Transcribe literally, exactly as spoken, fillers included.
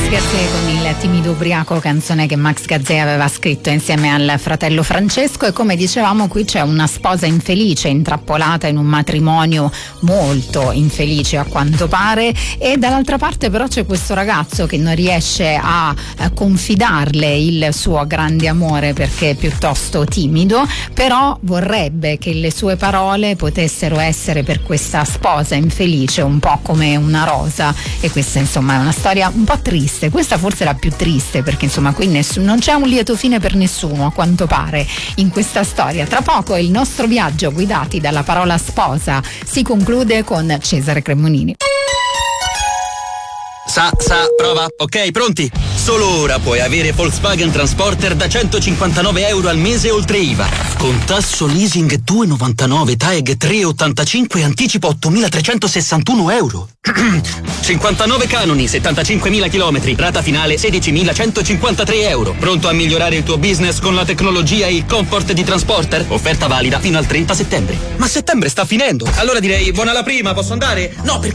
Gazzè con il timido ubriaco, canzone che Max Gazzè aveva scritto insieme al fratello Francesco. E come dicevamo, qui c'è una sposa infelice, intrappolata in un matrimonio molto infelice a quanto pare, e dall'altra parte però c'è questo ragazzo che non riesce a, a confidarle il suo grande amore perché è piuttosto timido, però vorrebbe che le sue parole potessero essere per questa sposa infelice un po' come una rosa. E questa insomma è una storia un po' triste, questa forse è la più triste, perché insomma qui nessun, non c'è un lieto fine per nessuno a quanto pare in questa storia. Tra poco il nostro viaggio guidati dalla parola sposa si conclude con Cesare Cremonini. Sa, sa, prova. Ok, pronti? Solo ora puoi avere Volkswagen Transporter da centocinquantanove euro al mese oltre I V A. Con tasso leasing due virgola novantanove, TAEG tre virgola ottantacinque e anticipo ottomilatrecentosessantuno euro. cinquantanove canoni, settantacinquemila chilometri, rata finale sedicimilacentocinquantatré euro. Pronto a migliorare il tuo business con la tecnologia e il comfort di Transporter? Offerta valida fino al trenta settembre. Ma settembre sta finendo. Allora direi buona la prima, posso andare? No, perché